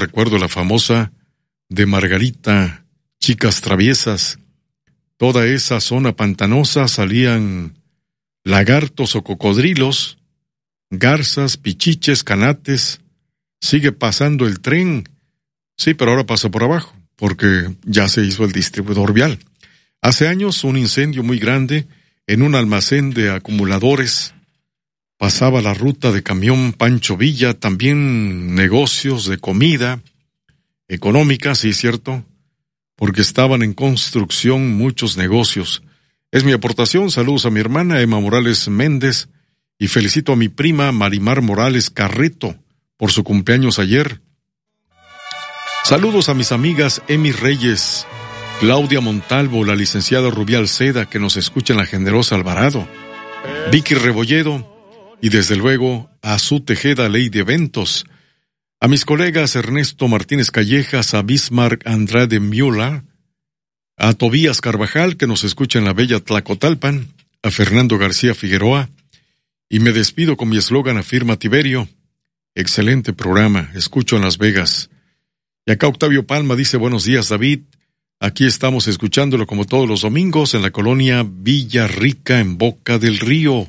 recuerdo la famosa de Margarita, Chicas Traviesas. Toda esa zona pantanosa salían lagartos o cocodrilos, garzas, pichiches, canates. Sigue pasando el tren. Sí, pero ahora pasa por abajo, porque ya se hizo el distribuidor vial. Hace años, un incendio muy grande en un almacén de acumuladores. Pasaba la ruta de camión Pancho Villa, también negocios de comida, económica, sí, cierto, porque estaban en construcción muchos negocios. Es mi aportación. Saludos a mi hermana Emma Morales Méndez y felicito a mi prima Marimar Morales Carreto por su cumpleaños ayer. Saludos a mis amigas Emi Reyes, Claudia Montalvo, la licenciada Rubial Seda, que nos escucha en la Generosa Alvarado, Vicky Rebolledo, y desde luego a su Tejeda, ley de eventos. A mis colegas Ernesto Martínez Callejas, a Bismarck Andrade Müller, a Tobías Carvajal, que nos escucha en la bella Tlacotalpan, a Fernando García Figueroa, y me despido con mi eslogan Afirma Tiberio. Excelente programa, escucho en Las Vegas. Y acá Octavio Palma dice, buenos días David, aquí estamos escuchándolo como todos los domingos en la colonia Villa Rica en Boca del Río.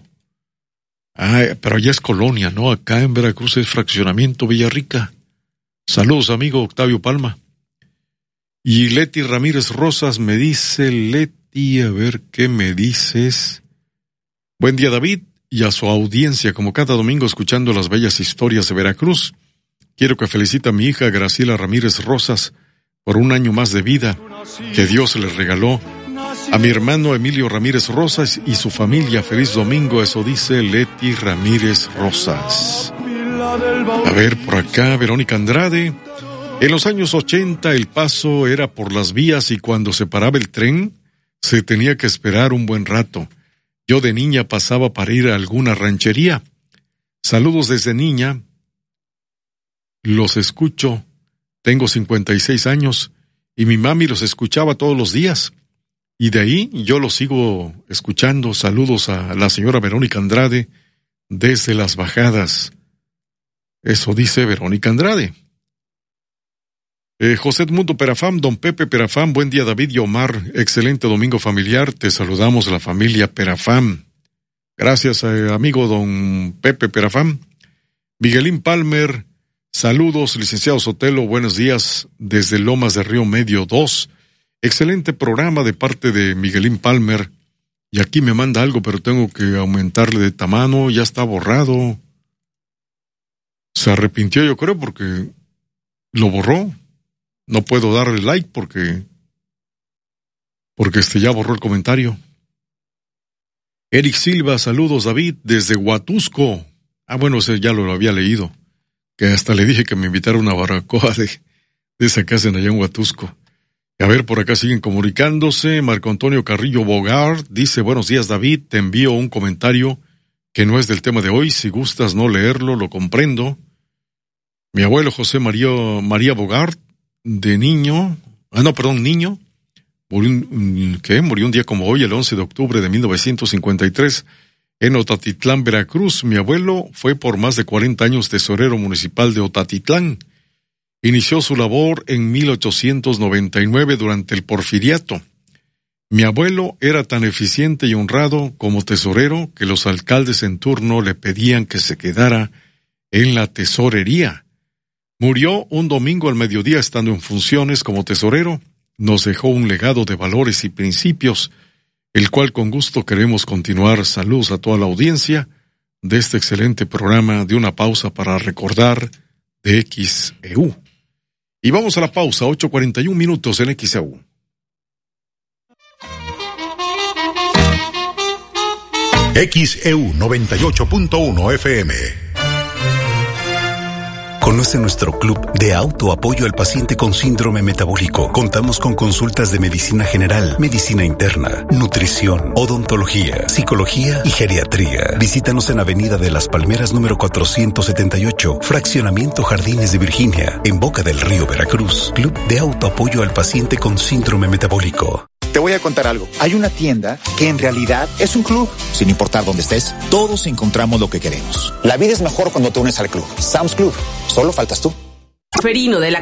Pero allá es colonia, ¿no? Acá en Veracruz es fraccionamiento Villarrica. Saludos, amigo Octavio Palma. Y Leti Ramírez Rosas me dice, Leti, a ver qué me dices. Buen día, David, y a su audiencia, como cada domingo escuchando las bellas historias de Veracruz. Quiero que felicite a mi hija Graciela Ramírez Rosas por un año más de vida que Dios le regaló. A mi hermano Emilio Ramírez Rosas y su familia, feliz domingo, eso dice Leti Ramírez Rosas. A ver, por acá, Verónica Andrade. En los años 80 el paso era por las vías y cuando se paraba el tren, se tenía que esperar un buen rato. Yo de niña pasaba para ir a alguna ranchería. Saludos desde niña. Los escucho. Tengo 56 años y mi mami los escuchaba todos los días. Y de ahí yo lo sigo escuchando. Saludos a la señora Verónica Andrade desde Las Bajadas. Eso dice Verónica Andrade. José Edmundo Perafam, don Pepe Perafam, buen día David y Omar, excelente domingo familiar, te saludamos la familia Perafam. Gracias amigo don Pepe Perafam. Miguelín Palmer, saludos licenciado Sotelo, buenos días desde Lomas de Río Medio 2. Excelente programa de parte de Miguelín Palmer. Y aquí me manda algo, pero tengo que aumentarle de tamaño. Ya está borrado. Se arrepintió, yo creo, porque lo borró. No puedo darle like porque ya borró el comentario. Eric Silva, saludos David, desde Huatusco. Bueno, ese ya lo había leído. Que hasta le dije que me invitara a una barbacoa de esa casa allá en Huatusco. A ver, por acá siguen comunicándose. Marco Antonio Carrillo Bogart dice, buenos días David, te envío un comentario que no es del tema de hoy. Si gustas no leerlo, lo comprendo. Mi abuelo José María Bogart, de niño, niño, murió un día como hoy, el 11 de octubre de 1953, en Otatitlán, Veracruz. Mi abuelo fue por más de 40 años tesorero municipal de Otatitlán. Inició su labor en 1899 durante el Porfiriato. Mi abuelo era tan eficiente y honrado como tesorero que los alcaldes en turno le pedían que se quedara en la tesorería. Murió un domingo al mediodía estando en funciones como tesorero. Nos dejó un legado de valores y principios, el cual con gusto queremos continuar. Saludos a toda la audiencia de este excelente programa de Una Pausa para Recordar de XEU. Y vamos a la pausa, 8:41 minutos en XEU. XEU 98.1 FM. Conoce nuestro club de autoapoyo al paciente con síndrome metabólico. Contamos con consultas de medicina general, medicina interna, nutrición, odontología, psicología y geriatría. Visítanos en Avenida de las Palmeras número 478, Fraccionamiento Jardines de Virginia, en Boca del Río, Veracruz. Club de autoapoyo al paciente con síndrome metabólico. Te voy a contar algo. Hay una tienda que en realidad es un club. Sin importar dónde estés, todos encontramos lo que queremos. La vida es mejor cuando te unes al club. Sam's Club. Solo faltas tú. Ferino de la